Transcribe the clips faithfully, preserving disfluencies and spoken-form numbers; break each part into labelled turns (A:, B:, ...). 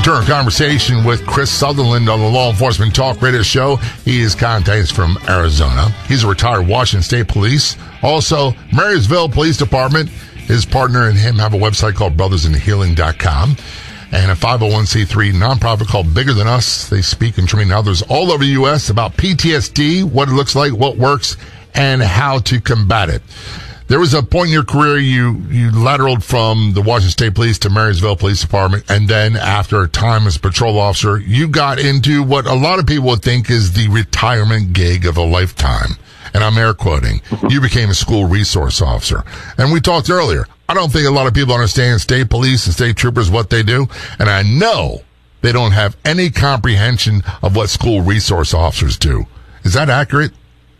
A: return conversation with Chris Sutherland on the Law Enforcement Talk Radio Show. He is contacts from Arizona. He's a retired Washington State Police. Also, Marysville Police Department. His partner and him have a website called brothers in healing dot com. And a five oh one c three nonprofit called Bigger Than Us. They speak and train others all over the U S about P T S D, what it looks like, what works, and how to combat it. There was a point in your career you, you lateraled from the Washington State Police to Marysville Police Department, and then after a time as a patrol officer, you got into what a lot of people would think is the retirement gig of a lifetime. And I'm air quoting. You became a school resource officer. And we talked earlier. I don't think a lot of people understand state police and state troopers, what they do. And I know they don't have any comprehension of what school resource officers do. Is that accurate?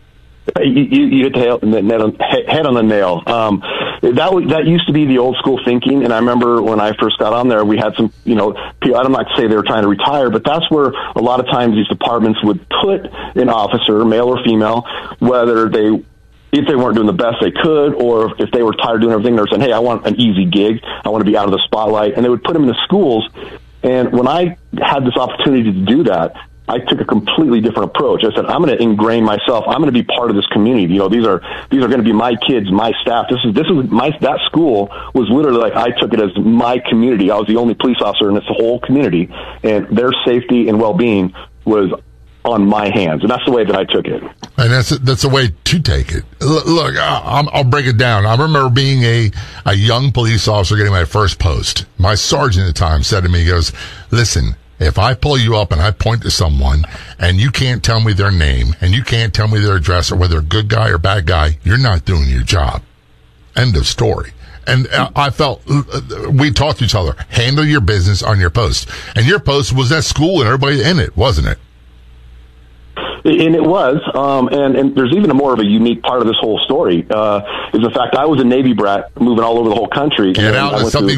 B: You, you, you hit the head on the nail. Um, that was, that used to be the old school thinking, and I remember when I first got on there, we had some, you know, I'm not to say they were trying to retire, but that's where a lot of times these departments would put an officer, male or female, whether they, if they weren't doing the best they could, or if they were tired of doing everything, they were saying, hey, I want an easy gig, I want to be out of the spotlight, and they would put them in the schools. And when I had this opportunity to do that, I took a completely different approach. I said, I'm going to ingrain myself. I'm going to be part of this community. You know, these are these are going to be my kids, my staff. This is this is my that school was literally like I took it as my community. I was the only police officer in this whole community, and their safety and well-being was on my hands, and that's the way that I took it.
A: And that's that's the way to take it. L- look, I, I'll break it down. I remember being a a young police officer getting my first post. My sergeant at the time said to me, he goes, "Listen, if I pull you up and I point to someone and you can't tell me their name and you can't tell me their address or whether they're a good guy or bad guy, you're not doing your job." End of story. And I felt we talked to each other. Handle your business on your post. And your post was at school and everybody in it, wasn't it?
B: And it was, um, and, and there's even a more of a unique part of this whole story, uh, is the fact I was a Navy brat moving all over the whole country.
A: Get out, there's something